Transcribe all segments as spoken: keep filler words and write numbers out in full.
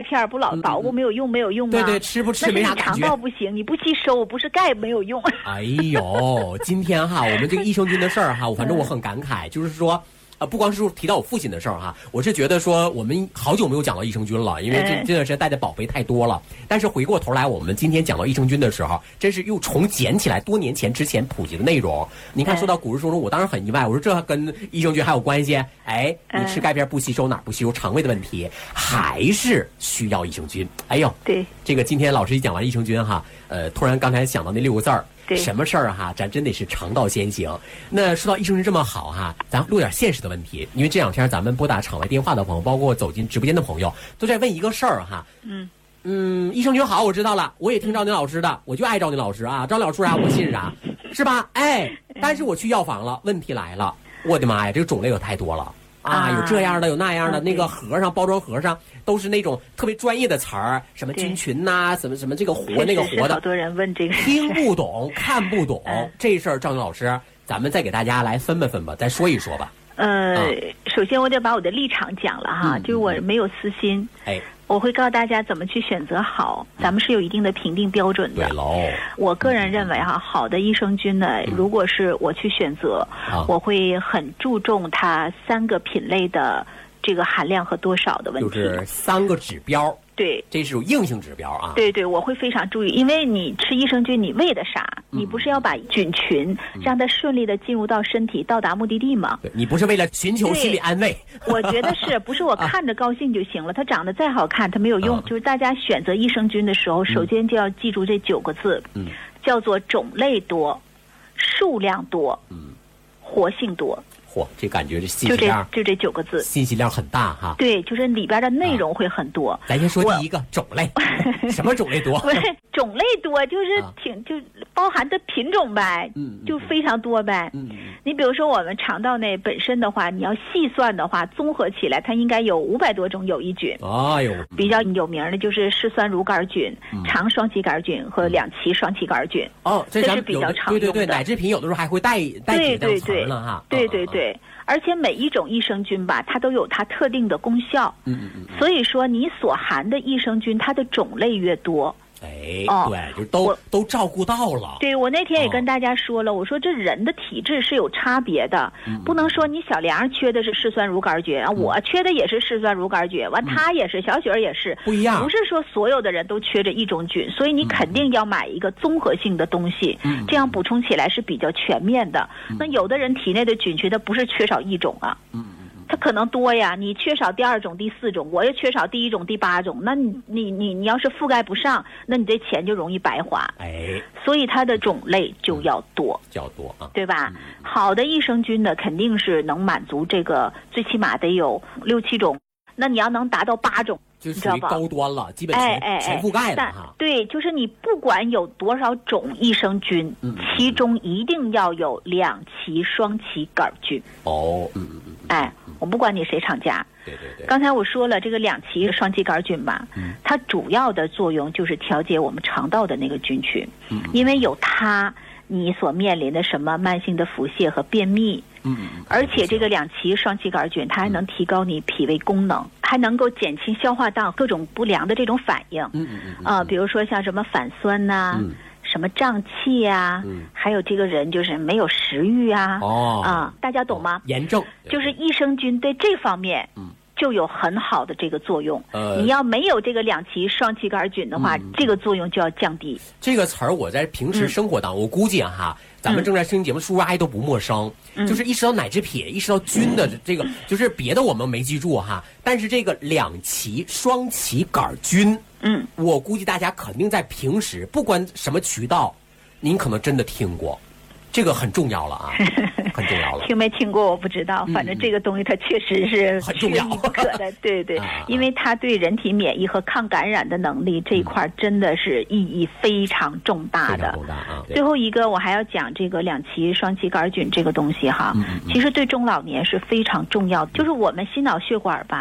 片不老捣鼓没有用没有用吗？ 对对，吃不吃没啥感觉。 肠道不行，你不吸收，不是钙没有用。 哎呦，今天哈，我们这个益生菌的事儿哈，反正我很感慨，就是说。呃，不光是提到我父亲的事儿哈，我是觉得说我们好久没有讲到益生菌了，因为这这段时间带的宝贝太多了。但是回过头来，我们今天讲到益生菌的时候，真是又重捡起来多年前之前普及的内容。你看，说到骨质疏松，我当然很意外，我说这跟益生菌还有关系？哎，你吃钙片不吸收哪儿不吸收？肠胃的问题还是需要益生菌。哎呦， 对， 这个今天老师一讲完益生菌哈，呃，突然刚才想到那六个字儿。什么事儿哈，咱真得是肠道先行。那说到益生菌这么好哈，咱录点现实的问题，因为这两天咱们拨打场外电话的朋友，包括走进直播间的朋友，都在问一个事儿哈。嗯嗯，益生菌好，我知道了，我也听赵宁老师的，我就爱赵宁老师啊，赵老师啥我信啥，是吧？哎，但是我去药房了，问题来了，我的妈呀，这个种类可太多了。啊，有这样的，有那样的，那个盒上包装盒上都是那种特别专业的词儿，什么菌群呐、啊，什么什么这个活那个活的， 好多人问这个， 听不懂，看不懂，嗯、这事儿赵宁老师，咱们再给大家来分吧分吧，再说一说吧。 呃、嗯，首先我得把我的立场讲了哈，嗯、就是我没有私心，哎。我会告诉大家怎么去选择好，咱们是有一定的评定标准的。 对喽。 我个人认为哈，好的益生菌呢，如果是我去选择，嗯、我会很注重它三个品类的这个含量和多少的问题。 就是三个指标。 对， 这是有硬性指标啊。 对对，我会非常注意，因为你吃益生菌，你为的啥？嗯、你不是要把菌群让它顺利的进入到身体，到达目的地吗？ 对，你不是为了寻求心理安慰？ 我觉得是不是我看着高兴就行了？它长得再好看，它没有用。嗯、就是大家选择益生菌的时候，首先就要记住这九个字，嗯，叫做种类多、数量多、嗯，活性多。 嚯，这感觉这信息量就这就这九个字， 信息量很大哈。 对，就是里边的内容会很多。啊、 咱先说第一个种类，什么种类多？ 不是种类多，就是挺、啊、就包含的品种呗，嗯，就非常多呗。嗯，你比如说我们肠道内本身的话，你要细算的话，综合起来它应该有五百多种有益菌。 哎呦， 比较有名的就是嗜酸乳杆菌、嗯、肠双歧杆菌和两歧双歧杆菌。 哦， 这是比较常用的。 对对对，奶制品有的时候还会带带几张词呢哈。 对对对。对，而且每一种益生菌吧，它都有它特定的功效。嗯嗯嗯。所以说，你所含的益生菌，它的种类越多， 哎，哦、对，就都都照顾到了。 对，我那天也跟大家说了，哦、我说这人的体质是有差别的，嗯、不能说你小梁缺的是嗜酸乳杆菌，嗯、我缺的也是嗜酸乳杆菌，完、嗯、他也是，小雪儿也是， 不一样。 不是说所有的人都缺着一种菌，所以你肯定要买一个综合性的东西，嗯、这样补充起来是比较全面的。嗯、那有的人体内的菌群，它不是缺少一种啊。嗯。它可能多呀，你缺少第二种、第四种，我又缺少第一种、第八种，那你你你你要是覆盖不上，那你这钱就容易白花。哎，所以它的种类就要多， 较多啊， 对吧？嗯、好的益生菌呢，肯定是能满足这个，最起码得有六七种。那你要能达到八种， 就属于高端了，基本全、哎、全覆盖了哈。 对，就是你不管有多少种益生菌，嗯、其中一定要有两歧双歧杆菌。 哦，嗯嗯嗯， 哎。我不管你谁厂家， 对对对。 刚才我说了这个两歧双歧杆菌吧，嗯，它主要的作用就是调节我们肠道的那个菌群，嗯，因为有它，你所面临的什么慢性的腹泻和便秘，嗯嗯，而且这个两歧双歧杆菌它还能提高你脾胃功能，嗯、还能够减轻消化道各种不良的这种反应，嗯嗯嗯，啊、呃，比如说像什么反酸呐、啊。嗯，什么胀气呀、啊嗯，还有这个人就是没有食欲啊，哦啊，大家懂吗？ 炎症就是益生菌对这方面，嗯，就有很好的这个作用。呃，你要没有这个两歧双歧杆菌的话，嗯、这个作用就要降低。 这个词儿我在平时生活当中，嗯、我估计哈，咱们正在收听节目，叔叔阿姨都不陌生。嗯、就是意识到奶制品，意识到菌的这个，嗯、就是别的我们没记住哈，但是这个两歧双歧杆菌。嗯，我估计大家肯定在平时不管什么渠道，您可能真的听过，这个很重要了啊，很重要了。 听没听过我不知道，反正这个东西它确实是很重要不可的，对对，啊、因为它对人体免疫和抗感染的能力这一块真的是意义非常重大的。 重大啊、 最后一个我还要讲这个两歧双歧杆菌这个东西哈，嗯嗯嗯其实对中老年是非常重要的，就是我们心脑血管吧。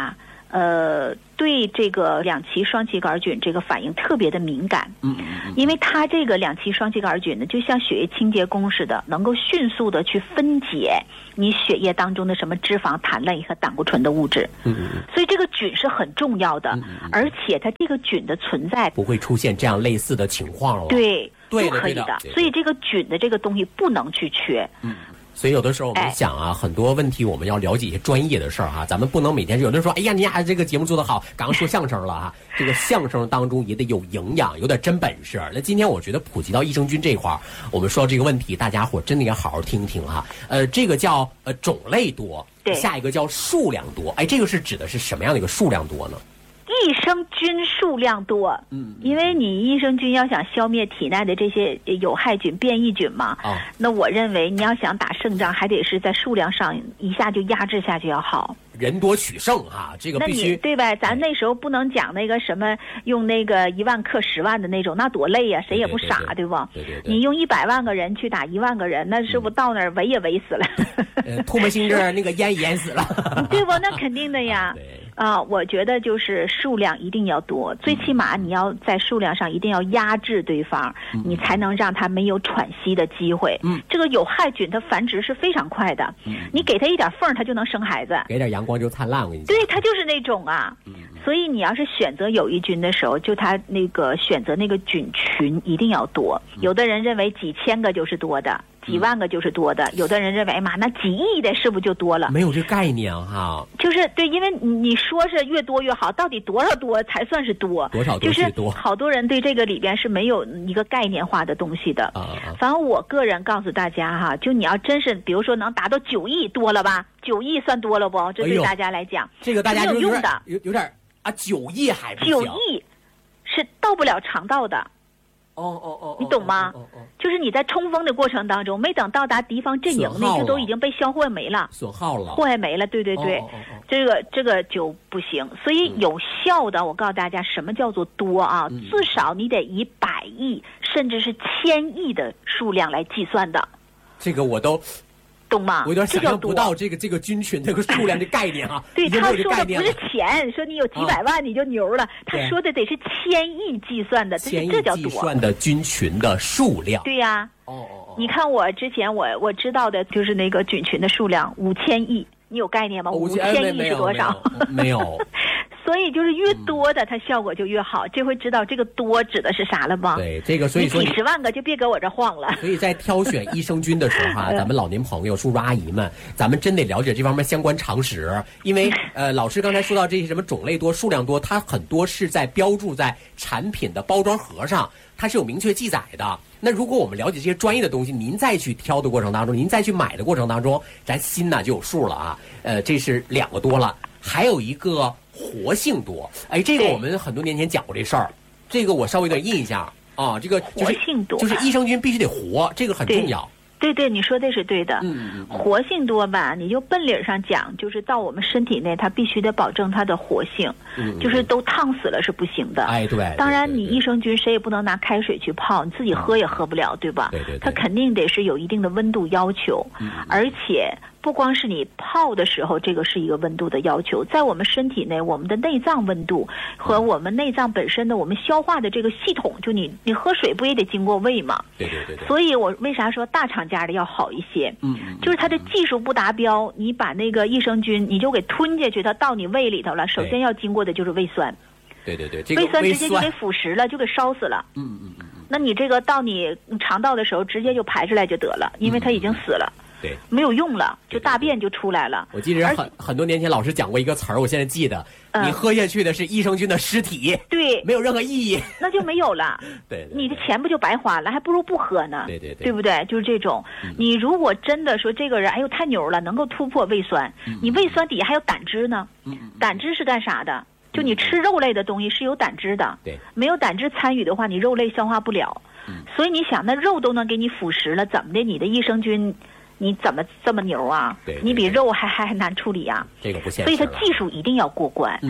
呃，对这个两歧双歧杆菌这个反应特别的敏感， 嗯嗯嗯， 因为它这个两歧双歧杆菌呢，就像血液清洁工似的，能够迅速的去分解你血液当中的什么脂肪、糖类和胆固醇的物质， 嗯嗯嗯， 所以这个菌是很重要的， 嗯嗯嗯， 而且它这个菌的存在不会出现这样类似的情况了， 对， 对都可以的， 对的， 所以这个菌的这个东西不能去缺， 嗯。所以有的时候我们想啊，很多问题我们要了解一些专业的事儿哈，咱们不能每天有的人说，哎呀，你呀这个节目做得好，刚刚说相声了哈，这个相声当中也得有营养，有点真本事。那今天我觉得普及到益生菌这块儿，我们说到这个问题，大家伙真的要好好听一听哈。呃，这个叫呃种类多，下一个叫数量多，哎，这个是指的是什么样的一个数量多呢？ 益生菌数量多， 嗯， 因为你益生菌要想消灭体内的这些有害菌、变异菌嘛， 哦， 那我认为你要想打胜仗，还得是在数量上一下就压制下去要好。 人多取胜哈，这个必须， 那你对吧？咱那时候不能讲那个什么用那个一万克十万的那种，那多累呀、啊，谁也不傻， 对, 对, 对, 对不？ 对对对。 你用一百万个人去打一万个人，那是不到那儿围也围死了， 呃，唾沫星子那个淹也淹死了， 对不？那肯定的呀。啊、呃，我觉得就是数量一定要多，最起码你要在数量上一定要压制对方，嗯、你才能让他没有喘息的机会。嗯，这个有害菌它繁殖是非常快的，嗯、你给它一点缝，它就能生孩子。 给点阳光就灿烂，我跟你讲。 对，它就是那种啊。嗯、所以你要是选择有益菌的时候，就它那个选择那个菌群一定要多。嗯、有的人认为几千个就是多的。几万个就是多的，嗯、有的人认为，哎妈，那几亿的是不是就多了？ 没有这概念哈。 就是对，因为你说是越多越好，到底多少多才算是多？ 多少多是多？ 就是好多人对这个里边是没有一个概念化的东西的。啊啊反正我个人告诉大家哈，就你要真是，比如说能达到九亿多了吧？九亿算多了不？这对大家来讲，哎、 这个大家没有用的， 有有点啊，九亿还不行。 九亿是到不了肠道的。 哦哦哦， 你懂吗？ 哦哦， 就是你在冲锋的过程当中，没等到达敌方阵营呢，就都已经被消坏没了， 损耗了， 祸害没了。对对对， 哦哦哦这个这个就不行。所以有效的，我告诉大家，什么叫做多啊？ 嗯、 至少你得以百亿甚至是千亿的数量来计算的。 这个我都。 懂吗？ 我有点想象不到这个这个菌群这个数量的概念啊。 对，他说的不是钱，说你有几百万你就牛了，啊、他说的得是千亿计算的， 千亿这叫多。 计算的菌群的数量。 对呀、啊。 哦哦哦。 你看我之前我我知道的就是那个菌群的数量五千亿，你有概念吗？五千亿是多少？ 没有。 所以就是越多的，它效果就越好。这回知道这个多指的是啥了吗？ 对，这个所以说你几十万个就别搁我这晃了。 所以在挑选益生菌的时候啊，咱们老年朋友、叔叔阿姨们，咱们真得了解这方面相关常识。因为呃，老师刚才说到这些什么种类多、数量多，它很多是在标注在产品的包装盒上，它是有明确记载的。那如果我们了解这些专业的东西，您再去挑的过程当中，您再去买的过程当中，咱心呢就有数了啊。呃，这是两个多了，还有一个。活性多，哎，这个我们很多年前讲过这事儿，这个我稍微有点印象啊。这个就是活性多， 就是益生菌必须得活，这个很重要。 对对，你说的是对的。 嗯嗯嗯。 活性多吧，你就奔理上讲，就是到我们身体内，它必须得保证它的活性。 嗯。 就是都烫死了是不行的。 哎，对。 当然，你益生菌谁也不能拿开水去泡，你自己喝也喝不了，对吧？ 对对。 它肯定得是有一定的温度要求， 嗯。 而且不光是你泡的时候，这个是一个温度的要求，在我们身体内，我们的内脏温度和我们内脏本身的我们消化的这个系统，就你你喝水不也得经过胃吗？ 对对对。 所以我为啥说大厂家的要好一些？ 嗯， 就是它的技术不达标，你把那个益生菌你就给吞下去，它到你胃里头了，首先要经过的就是胃酸。 对对对，这个胃酸直接就给腐蚀了，就给烧死了。 嗯嗯嗯。 那你这个到你肠道的时候，直接就排出来就得了，因为它已经死了。 对， 没有用了，就大便就出来了。 我记得很很多年前老师讲过一个词儿，我现在记得，嗯、你喝下去的是益生菌的尸体， 对， 没有任何意义， 那就没有了。 对, 对, 对， 你的钱不就白花了？还不如不喝呢。 对对对， 对不对？就是这种，嗯、你如果真的说这个人，哎呦太牛了，能够突破胃酸，嗯、你胃酸底下还有胆汁呢。 嗯、 胆汁是干啥的？就你吃肉类的东西是有胆汁的， 对， 没有胆汁参与的话，你肉类消化不了。 嗯、 所以你想，那肉都能给你腐蚀了，怎么的？你的益生菌。你怎么这么牛啊？ 对对对， 你比肉还还还难处理啊！ 这个不现实。 所以它技术一定要过关。 嗯， 这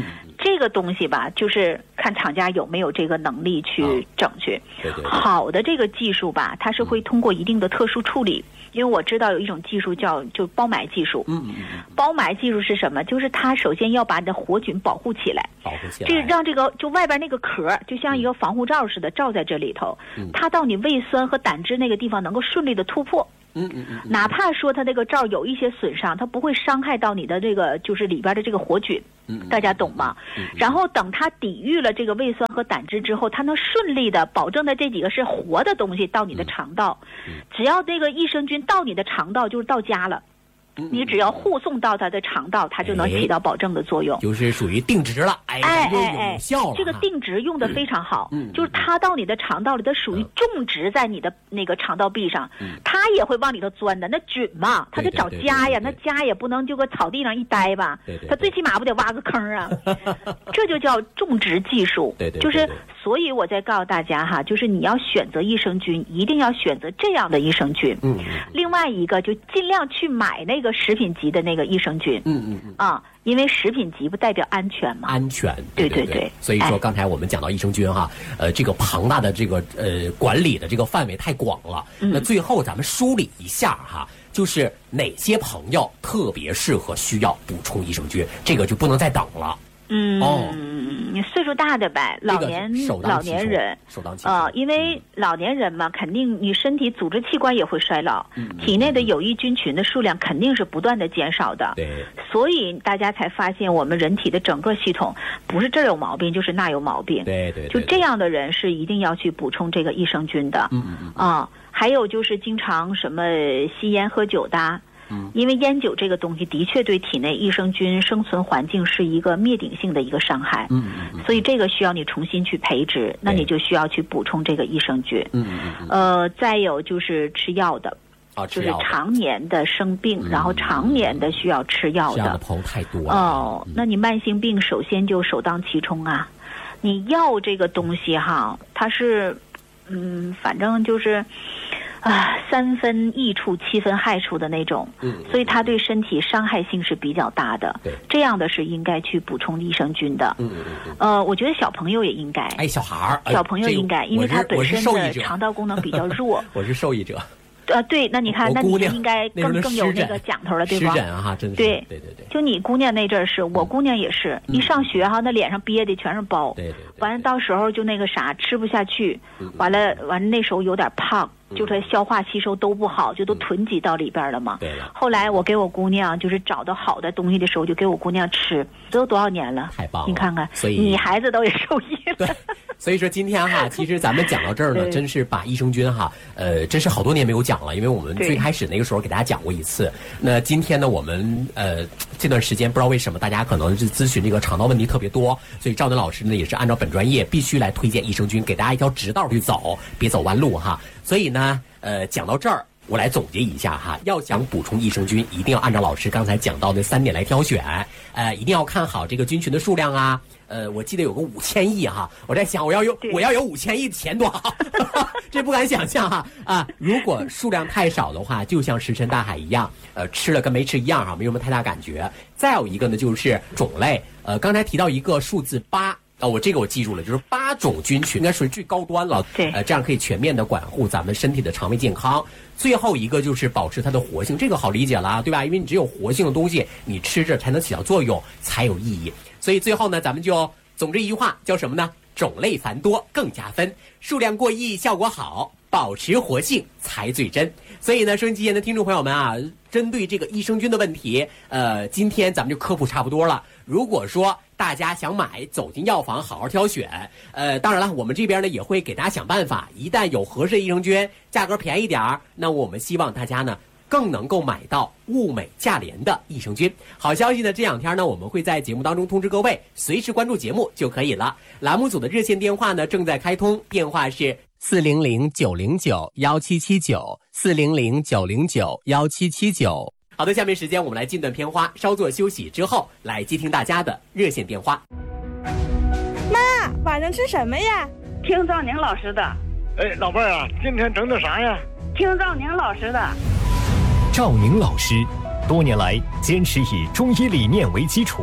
这个东西吧，就是看厂家有没有这个能力去整去。 哦、对对对， 好的这个技术吧，它是会通过一定的特殊处理。因为我知道有一种技术叫就包埋技术， 嗯嗯嗯， 包埋技术是什么？就是它首先要把你的活菌保护起来， 保护起来， 这让这个就外边那个壳就像一个防护罩似的罩在这里头， 嗯、 它到你胃酸和胆汁那个地方能够顺利的突破。 嗯嗯嗯， 哪怕说它这个罩有一些损伤，它不会伤害到你的这个就是里边的这个活菌， 嗯， 大家懂吗？ 嗯， 然后等它抵御了这个胃酸和胆汁之后，它能顺利的保证的这几个是活的东西到你的肠道， 嗯， 只要这个益生菌到你的肠道就是到家了。你只要护送到它的肠道，它就能起到保证的作用， 哎、就是属于定植了，哎哎哎有效了。 这个定植用的非常好， 嗯， 就是它到你的肠道里，它属于种植在你的那个肠道壁上， 嗯， 它也会往里头钻的。那菌嘛，它就找家呀， 对对对对对那家也不能就搁草地上一待吧， 对对对它最起码不得挖个坑啊？这就叫种植技术， 对对对对， 就是所以我在告诉大家哈，就是你要选择益生菌，一定要选择这样的益生菌。 嗯， 另外一个就尽量去买那个食品级的那个益生菌。 嗯嗯嗯啊，因为食品级不代表安全嘛。 安全，对对 对, 对, 对。 所以说刚才我们讲到益生菌哈，呃，这个庞大的这个呃管理的这个范围太广了。 嗯、 那最后咱们梳理一下哈，就是哪些朋友特别适合需要补充益生菌，这个就不能再等了。 嗯， 哦， 你岁数大的呗，老年、 这个、 老年人， 首当其冲呃，因为老年人嘛，肯定你身体组织器官也会衰老， 嗯、 体内的有益菌群的数量肯定是不断的减少的。 对， 所以大家才发现我们人体的整个系统不是这儿有毛病就是那有毛病。 对 对, 对, 对，就这样的人是一定要去补充这个益生菌的。 嗯嗯嗯啊，还有就是经常什么吸烟喝酒的。 嗯， 因为烟酒这个东西的确对体内益生菌生存环境是一个灭顶性的一个伤害， 嗯嗯， 所以这个需要你重新去培植，那你就需要去补充这个益生菌， 嗯嗯嗯， 呃，再有就是吃药的， 啊， 就是常年的生病， 嗯、 然后常年的需要吃药的， 这样的朋友太多了哦、 嗯， 那你慢性病首先就首当其冲啊，你药这个东西哈，它是，嗯，反正就是。啊，三分益处，七分害处的那种， 嗯， 所以它对身体伤害性是比较大的。 对， 这样的是应该去补充益生菌的。 嗯嗯嗯。 呃，我觉得小朋友也应该。 哎，小孩儿， 小朋友应该，因为他本身的肠道功能比较弱。 我是受益者。 呃，对，那你看，那你应该更更有那个讲头了，对吧？ 湿疹啊，真的是。 对对对对。 就你姑娘那阵儿是，我姑娘也是， 嗯、 一上学哈，那脸上憋的全是包。 对对对。 完了，到时候就那个啥，吃不下去，完了完了，那时候有点胖。就是消化吸收都不好，就都囤积到里边了嘛。 对了。 后来我给我姑娘就是找到好的东西的时候，就给我姑娘吃，都多少年了？ 太棒了！ 你看看， 所以你孩子都也受益了。 对，所以说今天哈，其实咱们讲到这儿呢，真是把益生菌哈，呃，真是好多年没有讲了，因为我们最开始那个时候给大家讲过一次。那今天呢，我们呃这段时间不知道为什么大家可能是咨询这个肠道问题特别多，所以赵楠老师呢也是按照本专业必须来推荐益生菌，给大家一条直道去走，别走弯路哈。所以呢，呃，讲到这儿，我来总结一下哈。要想补充益生菌，一定要按照老师刚才讲到的三点来挑选。呃，一定要看好这个菌群的数量啊。呃，我记得有个五千亿哈，我在想我要有我要有五千亿的钱多好，这不敢想象哈啊！如果数量太少的话，就像石沉大海一样，呃，吃了跟没吃一样哈，没有什么太大感觉。再有一个呢，就是种类，呃，刚才提到一个数字八。啊，我这个我记住了，就是八种菌群应该属于最高端了。 对， 呃，这样可以全面的管护咱们身体的肠胃健康。最后一个就是保持它的活性，这个好理解了，对吧？因为你只有活性的东西，你吃着才能起到作用，才有意义。所以最后呢，咱们就总之一句话，叫什么呢？种类繁多更加分，数量过亿效果好，保持活性才最真。所以呢，收音机前的听众朋友们啊，针对这个益生菌的问题，呃，今天咱们就科普差不多了。如果说大家想买，走进药房好好挑选。呃，当然了，我们这边呢也会给大家想办法。一旦有合适的益生菌，价格便宜点儿，那我们希望大家呢更能够买到物美价廉的益生菌。好消息呢，这两天呢我们会在节目当中通知各位，随时关注节目就可以了。栏目组的热线电话呢正在开通，电话是四零零九零九幺七七九四零零九零九幺七七九。好的，下面时间我们来进段片花，稍作休息之后来接听大家的热线电话。 妈，晚上吃什么呀？ 听赵宁老师的。 哎，老伴儿啊，今天整的啥呀？ 听赵宁老师的。 赵宁老师多年来坚持以中医理念为基础，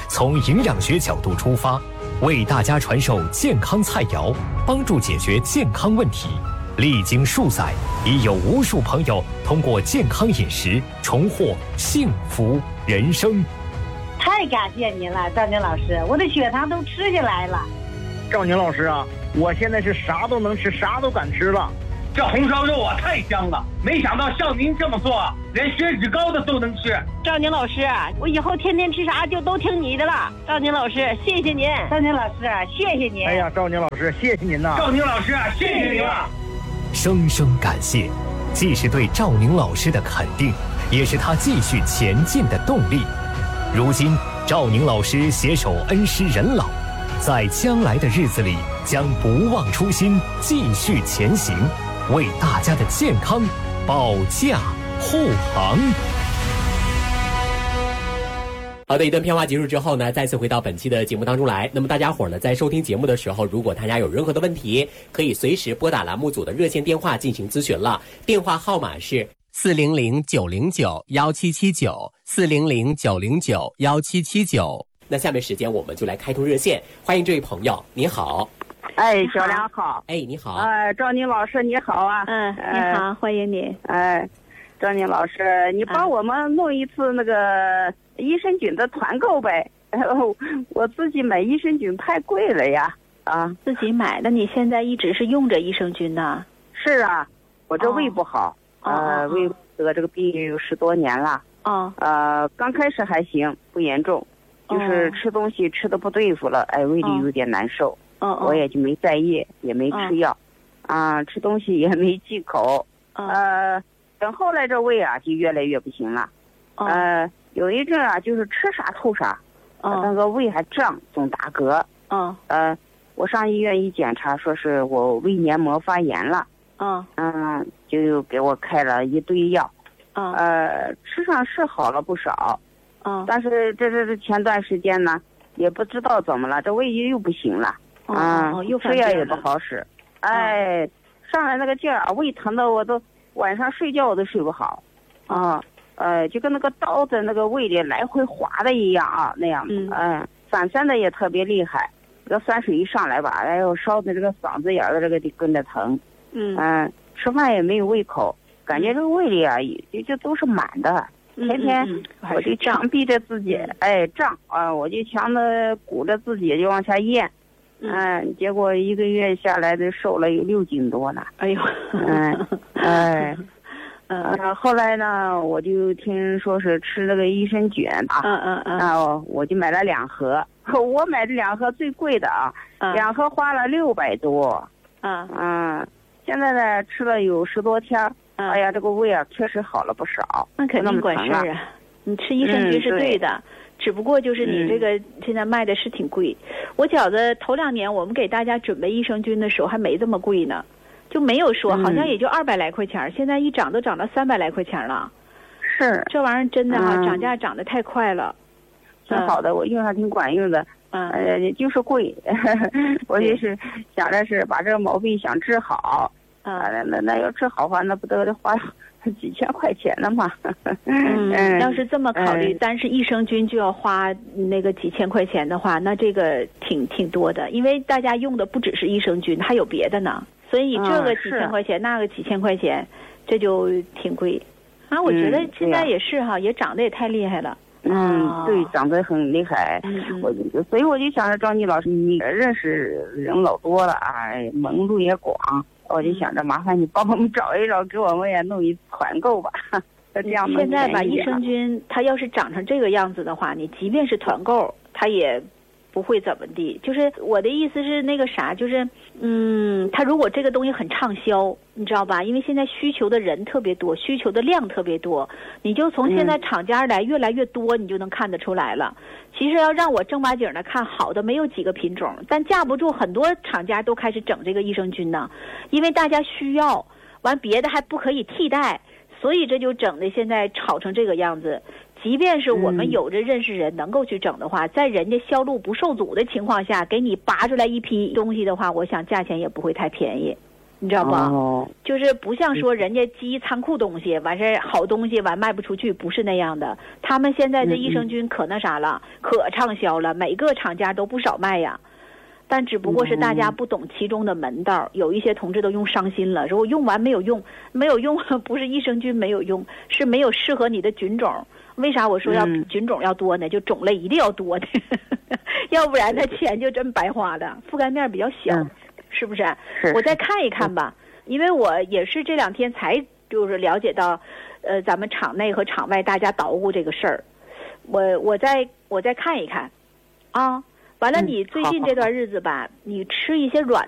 从营养学角度出发，为大家传授健康菜肴，帮助解决健康问题。历经数载，已有无数朋友通过健康饮食重获幸福人生。 太感谢您了，赵宁老师，我的血糖都吃下来了。 赵宁老师啊，我现在是啥都能吃，啥都敢吃了。 这红烧肉啊，太香了！没想到像您这么做，连血脂高的都能吃。 赵宁老师，我以后天天吃啥就都听你的了。赵宁老师，谢谢您。赵宁老师，谢谢您。 哎呀，赵宁老师，谢谢您呐。 赵宁老师，谢谢您了。 声声感谢，既是对赵宁老师的肯定，也是他继续前进的动力。如今，赵宁老师携手恩施人老，在将来的日子里将不忘初心，继续前行，为大家的健康保驾护航。 好的，一段片花结束之后呢，再次回到本期的节目当中来。那么大家伙呢，在收听节目的时候，如果大家有任何的问题，可以随时拨打栏目组的热线电话进行咨询了。电话号码是四零零九零九幺七七九四零零九零九幺七七九。那下面时间我们就来开通热线，欢迎这位朋友，你好。 哎，小梁好。 哎，你好。 哎，赵宁老师你好啊。 嗯，你好，欢迎你。 哎，赵宁老师，你帮我们弄一次那个益生菌的团购呗。我自己买益生菌太贵了呀。啊， 自己买的？你现在一直是用着益生菌呢？ 是啊，我这胃不好， 哦、 呃， 哦、 胃得这个病有十多年了。 哦。 呃，刚开始还行，不严重，就是吃东西吃的不对付了，哎，胃里有点难受。 哦哦。 我也就没在意，也没吃药，啊，吃东西也没忌口。呃，等后来这胃啊就越来越不行了。呃，有一阵啊，就是吃啥吐啥，那个胃还胀，总打嗝。 嗯。 呃，我上医院一检查，说是我胃黏膜发炎了。 嗯。 嗯，就给我开了一堆药。 嗯。 呃，吃上是好了不少。 嗯。 但是这这这前段时间呢，也不知道怎么了，这胃又又不行了。 啊、哦，又吃药也不好使。哎，嗯、上来那个劲儿啊，胃疼的我都晚上睡觉我都睡不好。啊。呃，就跟那个刀在那个胃里来回划的一样啊，那样子，嗯，呃、反酸的也特别厉害，这个酸水一上来吧，哎呦，烧的这个嗓子眼儿的这个就跟着疼， 嗯， 嗯、呃，吃饭也没有胃口，感觉这个胃里啊，就就都是满的，天天我就强逼着自己，嗯、哎，胀啊、呃，我就强的鼓着自己就往下咽，嗯、呃，结果一个月下来的瘦了有六斤多呢， 哎呦， 嗯，哎。呃，后来呢，我就听说是吃那个益生菌啊， 嗯嗯嗯， 然后我就买了两盒，我买的两盒最贵的啊， 嗯、 两盒花了六百多， 嗯嗯，现在呢吃了有十多天， 嗯、 哎呀，这个胃啊确实好了不少， 那肯定管事儿啊，你吃益生菌是对的。嗯只不过就是你这个现在卖的是挺贵，嗯、我觉得头两年我们给大家准备益生菌的时候还没这么贵呢，就没有说，好像也就二百来块钱，嗯、现在一涨都涨到三百来块钱了。 是， 这玩意儿真的哈、啊， 嗯、 涨价涨得太快了。 挺好的，我用上挺管用的。 嗯， 呃，就是贵，我就是想着是把这个毛病想治好。 嗯， 那那那要治好的话，那不得花几千块钱呢嘛。 嗯，要是这么考虑，单是益生菌就要花那个几千块钱的话，那这个挺挺多的，因为大家用的不只是益生菌，还有别的呢。所以你这个几千块钱， 嗯、 那个几千块钱，这就挺贵。啊，我觉得现在也是哈， 嗯、 也涨得也太厉害了。 嗯，对，长得很厉害。 嗯、 我所以我就想着赵妮老师，你认识人老多了啊，门路也广，我就想着麻烦你帮我们找一找，给我们也弄一团购吧。这样现在吧，益生菌它要是长成这个样子的话，你即便是团购，它也不会怎么地。就是我的意思是那个啥，就是嗯，它如果这个东西很畅销，你知道吧？因为现在需求的人特别多，需求的量特别多，你就从现在厂家来越来越多，你就能看得出来了。其实要让我正八经的看好的，没有几个品种，但架不住很多厂家都开始整这个益生菌呢，因为大家需要，完别的还不可以替代，所以这就整的现在炒成这个样子。即便是我们有着认识人能够去整的话，嗯、在人家销路不受阻的情况下，给你拔出来一批东西的话，我想价钱也不会太便宜。 你知道不？ 哦， 就是不像说人家积仓库东西，完事儿好东西完卖不出去，不是那样的。他们现在这益生菌可那啥了，可畅销了，每个厂家都不少卖呀。但只不过是大家不懂其中的门道，有一些同志都用伤心了，说我用完没有用，没有用，不是益生菌没有用，是没有适合你的菌种。为啥我说要菌种要多呢？就种类一定要多的，要不然他钱就真白花了，覆盖面比较小，嗯、是不是？ 是。 我再看一看吧，因为我也是这两天才就是了解到，呃，咱们厂内和厂外大家捣鼓这个事儿，我我再我再看一看，啊。完了，你最近这段日子吧，你吃一些软